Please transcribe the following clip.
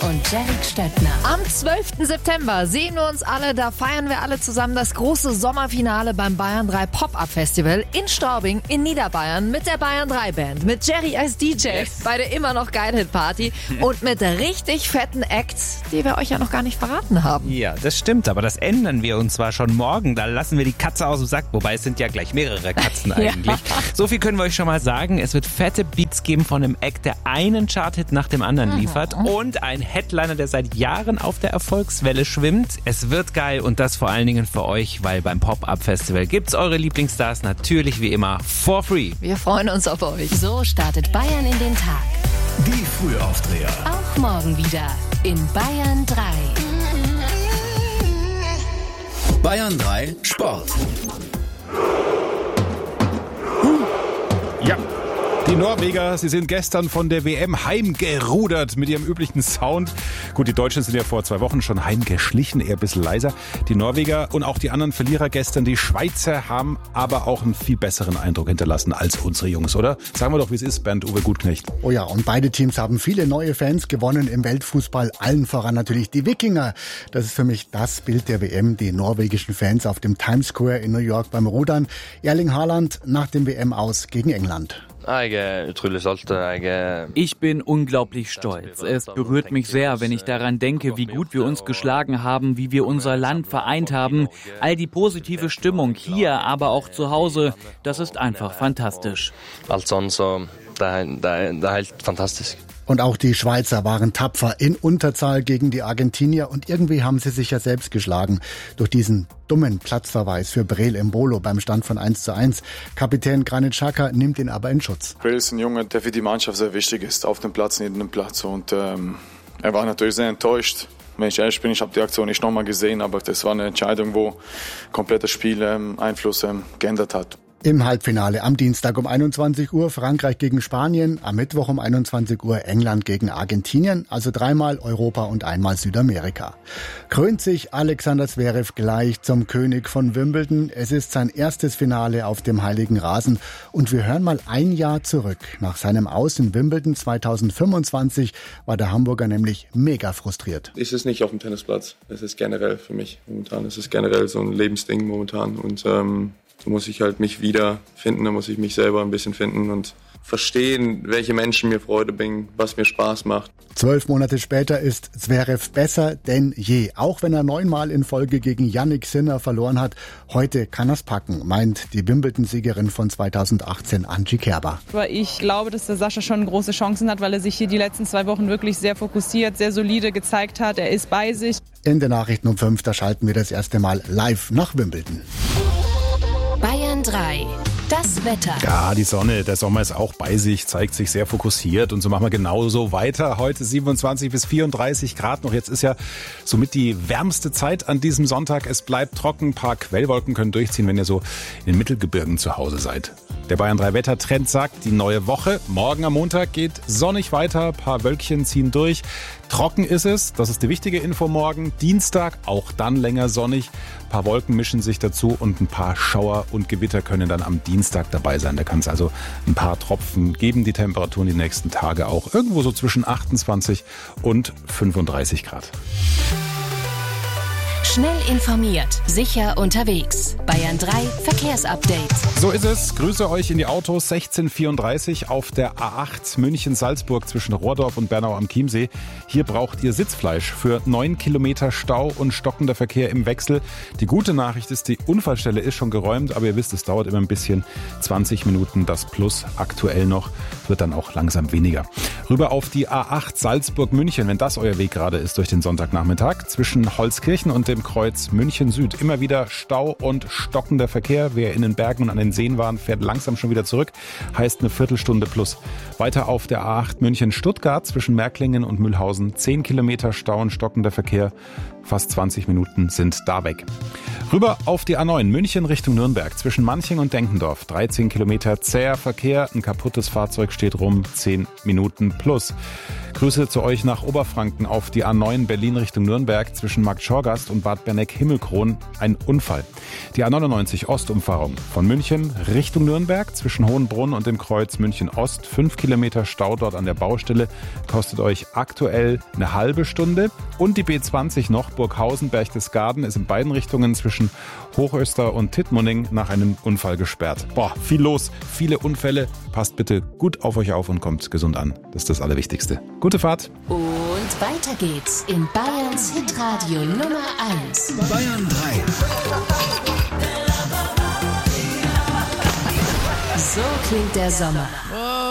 und Jared Stöckner. Am 12. September sehen wir uns alle, da feiern wir alle zusammen das große Sommerfinale beim Bayern 3 Pop-Up Festival in Straubing in Niederbayern mit der Bayern 3 Band, mit Jerry als DJ bei der immer noch geile Hit-Party und mit richtig fetten Acts, die wir euch ja noch gar nicht verraten haben. Ja, das stimmt, aber das ändern wir uns zwar schon morgen, da lassen wir die Katze aus dem Sack, wobei es sind ja gleich mehrere Katzen eigentlich. So viel können wir euch schon mal sagen, es wird fette Beats geben von einem Act, der einen Charthit nach dem anderen liefert und ein Headliner, der seit Jahren auf der Erfolgswelle schwimmt. Es wird geil und das vor allen Dingen für euch, weil beim Pop-Up-Festival gibt's eure Lieblingsstars natürlich wie immer for free. Wir freuen uns auf euch. So startet Bayern in den Tag. Die Frühaufdreher. Auch morgen wieder in Bayern 3. Bayern 3 Sport. Ja, die Norweger, sie sind gestern von der WM heimgerudert mit ihrem üblichen Sound. Gut, die Deutschen sind ja vor 2 Wochen schon heimgeschlichen, eher ein bisschen leiser. Die Norweger und auch die anderen Verlierer gestern, die Schweizer, haben aber auch einen viel besseren Eindruck hinterlassen als unsere Jungs, oder? Sagen wir doch, wie es ist, Bernd-Uwe Gutknecht. Oh ja, und beide Teams haben viele neue Fans gewonnen im Weltfußball. Allen voran natürlich die Wikinger. Das ist für mich das Bild der WM, die norwegischen Fans auf dem Times Square in New York beim Rudern. Erling Haaland nach dem WM-Aus gegen England. Ich bin unglaublich stolz. Es berührt mich sehr, wenn ich daran denke, wie gut wir uns geschlagen haben, wie wir unser Land vereint haben. All die positive Stimmung hier, aber auch zu Hause, das ist einfach fantastisch. Fantastisch. Und auch die Schweizer waren tapfer in Unterzahl gegen die Argentinier und irgendwie haben sie sich ja selbst geschlagen durch diesen dummen Platzverweis für Breel Embolo beim Stand von 1:1. Kapitän Granit Xhaka nimmt ihn aber in Schutz. Breel ist ein Junge, der für die Mannschaft sehr wichtig ist, auf dem Platz, neben dem Platz und er war natürlich sehr enttäuscht. Wenn ich ehrlich bin, ich habe die Aktion nicht nochmal gesehen, aber das war eine Entscheidung, wo komplett das Spiel Einfluss geändert hat. Im Halbfinale am Dienstag um 21 Uhr Frankreich gegen Spanien, am Mittwoch um 21 Uhr England gegen Argentinien, also 3-mal Europa und 1-mal Südamerika. Krönt sich Alexander Zverev gleich zum König von Wimbledon. Es ist sein erstes Finale auf dem heiligen Rasen und wir hören mal ein Jahr zurück. Nach seinem Aus in Wimbledon 2025 war der Hamburger nämlich mega frustriert. Es ist nicht auf dem Tennisplatz, es ist generell für mich momentan. Es ist generell so ein Lebensding momentan und da muss ich halt mich wiederfinden, da muss ich mich selber ein bisschen finden und verstehen, welche Menschen mir Freude bringen, was mir Spaß macht. 12 Monate später ist Zverev besser denn je. Auch wenn er 9-mal in Folge gegen Jannik Sinner verloren hat, heute kann er's packen, meint die Wimbledon-Siegerin von 2018, Angie Kerber. Aber ich glaube, dass der Sascha schon große Chancen hat, weil er sich hier die letzten 2 Wochen wirklich sehr fokussiert, sehr solide gezeigt hat. Er ist bei sich. In den Nachrichten um 5, da schalten wir das erste Mal live nach Wimbledon. Bayern 3. Das Wetter. Ja, die Sonne, der Sommer ist auch bei sich, zeigt sich sehr fokussiert und so machen wir genauso weiter. Heute 27 bis 34 Grad noch. Jetzt ist ja somit die wärmste Zeit an diesem Sonntag. Es bleibt trocken, ein paar Quellwolken können durchziehen, wenn ihr so in den Mittelgebirgen zu Hause seid. Der Bayern 3 Wettertrend sagt, die neue Woche, morgen am Montag geht sonnig weiter, ein paar Wölkchen ziehen durch. Trocken ist es, das ist die wichtige Info morgen. Dienstag auch dann länger sonnig, ein paar Wolken mischen sich dazu und ein paar Schauer und Gewitter können dann am Dienstag dabei sein. Da kann es also ein paar Tropfen geben, die Temperaturen die nächsten Tage auch irgendwo so zwischen 28 und 35 Grad. Schnell informiert, sicher unterwegs. Bayern 3 Verkehrsupdate. So ist es. Grüße euch in die Autos 1634 auf der A8 München-Salzburg zwischen Rohrdorf und Bernau am Chiemsee. Hier braucht ihr Sitzfleisch für 9 Kilometer Stau und stockender Verkehr im Wechsel. Die gute Nachricht ist, die Unfallstelle ist schon geräumt, aber ihr wisst, es dauert immer ein bisschen. 20 Minuten das Plus aktuell noch, wird dann auch langsam weniger. Rüber auf die A8 Salzburg-München, wenn das euer Weg gerade ist durch den Sonntagnachmittag. Zwischen Holzkirchen und dem Kreuz München Süd immer wieder Stau und stockender Verkehr. Wer in den Bergen und an den Seen war, fährt langsam schon wieder zurück. Heißt eine Viertelstunde plus. Weiter auf der A8 München Stuttgart zwischen Märklingen und Mühlhausen. 10 Kilometer Stau und stockender Verkehr. Fast 20 Minuten sind da weg. Rüber auf die A9 München Richtung Nürnberg zwischen Manching und Denkendorf. 13 Kilometer zäher Verkehr. Ein kaputtes Fahrzeug steht steht rum, 10 Minuten plus. Grüße zu euch nach Oberfranken auf die A9 Berlin Richtung Nürnberg zwischen Marktschorgast und Bad Berneck-Himmelkron. Ein Unfall. Die A99 Ostumfahrung von München Richtung Nürnberg zwischen Hohenbrunn und dem Kreuz München Ost. 5 Kilometer Stau dort an der Baustelle. Kostet euch aktuell eine halbe Stunde. Und die B20 noch Burghausen Berchtesgaden ist in beiden Richtungen zwischen Hochöster und Tittmoning nach einem Unfall gesperrt. Boah, viel los, viele Unfälle. Passt bitte gut auf euch auf und kommt gesund an. Das ist das Allerwichtigste. Gute Fahrt. Und weiter geht's in Bayerns Hitradio Nummer 1. Bayern 3. So klingt der Sommer.